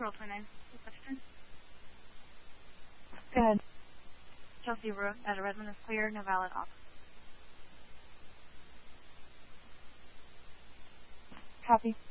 Roll 29. Question. Go ahead. Chelsea Rook, Measure Redmond is clear. No valid offer. Copy.